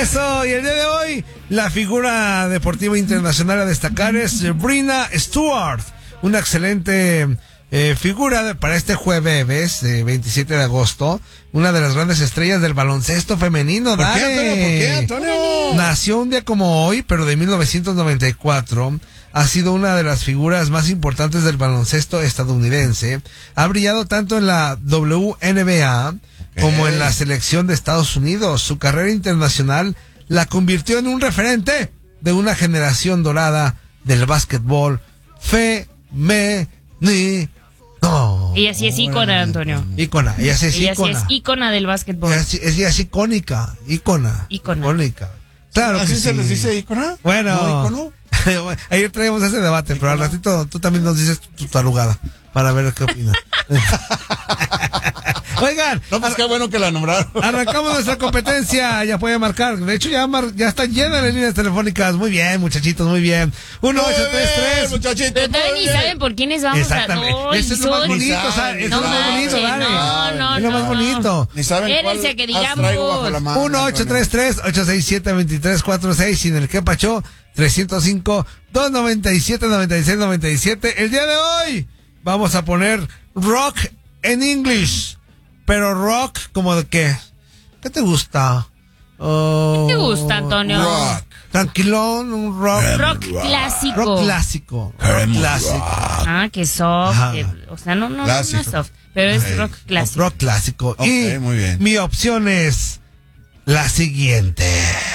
Eso, y el día de hoy, la figura deportiva internacional a destacar es Breanna Stewart. Una excelente figura para este jueves, 27 de agosto. Una de las grandes estrellas del baloncesto femenino. ¿Por qué, Antonio? Nació un día como hoy, pero de 1994. Ha sido una de las figuras más importantes del baloncesto estadounidense. Ha brillado tanto en la WNBA como en la selección de Estados Unidos. Su carrera internacional la convirtió en un referente de una generación dorada del básquetbol femenino. Ella sí es ícona, Antonio. Ícona, ella sí es ícona. Ella sí es ícona del básquetbol. Ella es icónica, icónica. Claro ¿Así que se sí. les dice ícona? Bueno, ¿No, ícono? Ayer traíamos ese debate, pero al ratito tú también nos dices tu tarugada para ver qué opinas. Oigan, no, pues qué bueno que la nombraron. Arrancamos nuestra competencia, ya puede marcar. De hecho, ya están llenas las líneas telefónicas. Muy bien, muchachitos, muy bien. 1-833. Muchachitos. Pero todavía ni saben por quiénes vamos Exactamente. a... Eso es lo más bonito, Ni ¿sabes? Eso es no lo más bonito, manches, dale. no, Es lo más bonito. Ni saben Espérense cuál que digamos. traigo bajo la mano. 1-833-867-2346 sin el que pacho 305-297-9697. El día de hoy vamos a poner rock en English. Pero rock, ¿como de qué? ¿Qué te gusta? ¿Qué te gusta, Antonio? Rock. Tranquilón, un rock. Rock clásico. Rock clásico. Rock clásico. Ah, que soft. Ajá. O sea, no Clásico. es soft, pero es rock clásico. Rock clásico. Ok, Y muy bien. mi opción es la siguiente.